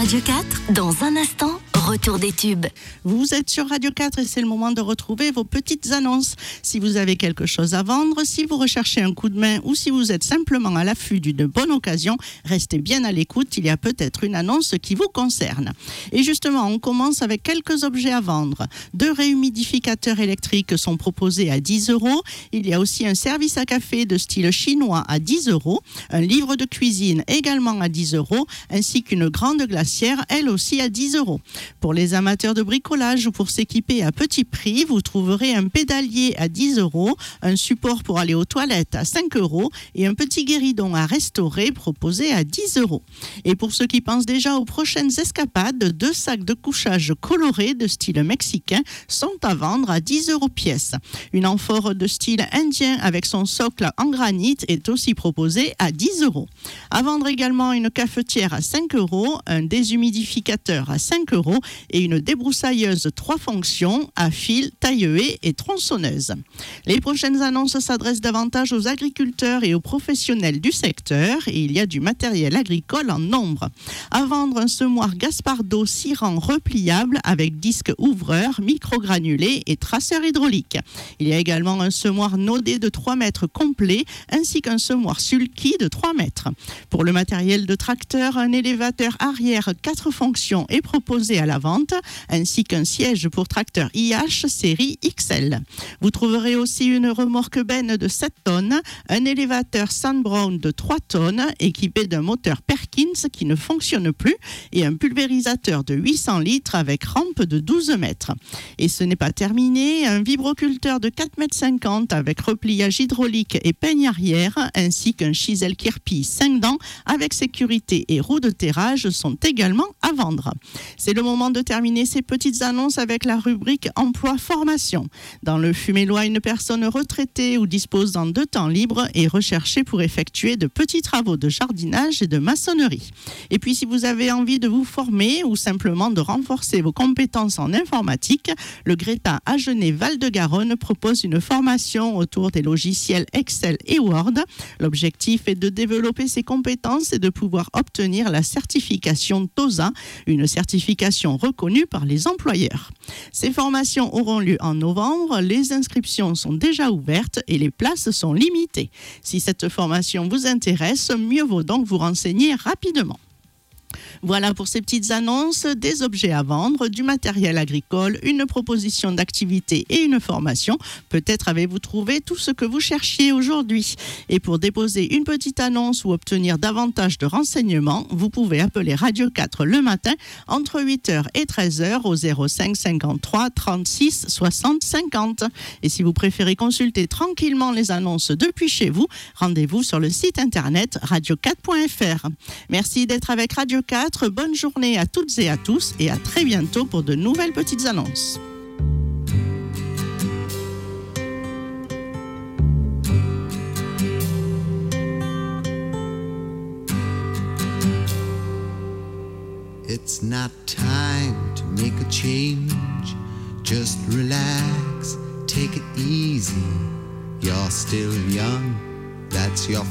Radio 4, dans un instant, retour des tubes. Vous êtes sur Radio 4 et c'est le moment de retrouver vos petites annonces. Si vous avez quelque chose à vendre, si vous recherchez un coup de main ou si vous êtes simplement à l'affût d'une bonne occasion, restez bien à l'écoute, il y a peut-être une annonce qui vous concerne. Et justement, on commence avec quelques objets à vendre. 2 réhumidificateurs électriques sont proposés à 10 €. Il y a aussi un service à café de style chinois à 10 €, un livre de cuisine également à 10 €, ainsi qu'une grande glacière, elle aussi à 10 €. Pour les amateurs de bricolage ou pour s'équiper à petit prix, vous trouverez un pédalier à 10 €, un support pour aller aux toilettes à 5 € et un petit guéridon à restaurer proposé à 10 €. Et pour ceux qui pensent déjà aux prochaines escapades, 2 sacs de couchage colorés de style mexicain sont à vendre à 10 € pièce. Une amphore de style indien avec son socle en granit est aussi proposée à 10 €. À vendre également une cafetière à 5 €, un déshumidificateur à 5 € et une débroussailleuse 3 fonctions à fil, taille-haie et tronçonneuse. Les prochaines annonces s'adressent davantage aux agriculteurs et aux professionnels du secteur et il y a du matériel agricole en nombre. À vendre un semoir Gaspardo 6 rangs repliable avec disque ouvreur, microgranulé et traceur hydraulique. Il y a également un semoir Nodé de 3 mètres complet ainsi qu'un semoir Sulky de 3 mètres. Pour le matériel de tracteur, un élévateur arrière 4 fonctions est proposé à la vente, ainsi qu'un siège pour tracteur IH série XL. Vous trouverez aussi une remorque benne de 7 tonnes, un élévateur Sandbrown de 3 tonnes, équipé d'un moteur Perkins qui ne fonctionne plus, et un pulvérisateur de 800 litres avec rampe de 12 mètres. Et ce n'est pas terminé, un vibroculteur de 4,50 m avec repliage hydraulique et peigne arrière, ainsi qu'un chisel Kirpi 5 dents avec sécurité et roue de terrage sont également à vendre. C'est le moment de terminer ces petites annonces avec la rubrique emploi-formation. Dans le Fumélois, une personne retraitée ou disposant de temps libre est recherchée pour effectuer de petits travaux de jardinage et de maçonnerie. Et puis, si vous avez envie de vous former ou simplement de renforcer vos compétences en informatique, le Greta Agenais Val-de-Garonne propose une formation autour des logiciels Excel et Word. L'objectif est de développer ses compétences et de pouvoir obtenir la certification TOSA, une certification reconnue par les employeurs. Ces formations auront lieu en novembre, les inscriptions sont déjà ouvertes et les places sont limitées. Si cette formation vous intéresse, mieux vaut donc vous renseigner rapidement. Voilà pour ces petites annonces, des objets à vendre, du matériel agricole, une proposition d'activité et une formation. Peut-être avez-vous trouvé tout ce que vous cherchiez aujourd'hui. Et pour déposer une petite annonce ou obtenir davantage de renseignements, vous pouvez appeler Radio 4 le matin entre 8h et 13h au 05 53 36 60 50. Et si vous préférez consulter tranquillement les annonces depuis chez vous, rendez-vous sur le site internet radio4.fr. Merci d'être avec Radio 4. Bonne journée à toutes et à tous et à très bientôt pour de nouvelles petites annonces. It's not time to make a change. Just relax, take it easy. You're still young, that's your